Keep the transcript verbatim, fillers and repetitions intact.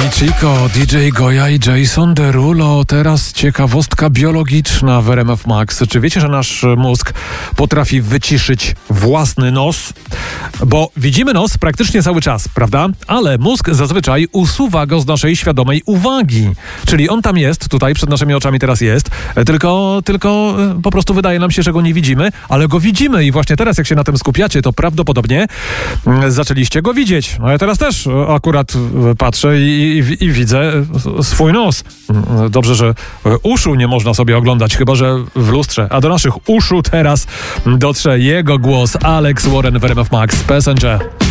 Chico, D J Goja i Jason Derulo. Teraz ciekawostka biologiczna w R M F Max. Czy wiecie, że nasz mózg potrafi wyciszyć własny nos? Bo widzimy nos praktycznie cały czas, prawda? Ale mózg zazwyczaj usuwa go z naszej świadomej uwagi. Czyli on tam jest, tutaj przed naszymi oczami teraz jest, tylko, tylko po prostu wydaje nam się, że go nie widzimy, ale go widzimy i właśnie teraz, jak się na tym skupiacie, to prawdopodobnie zaczęliście go widzieć. No ja teraz też akurat patrzę i, i, i widzę swój nos. Dobrze, że uszu nie można sobie oglądać, chyba że w lustrze. A do naszych uszu teraz dotrze jego głos. Alex Warren w R M F Max. Passenger.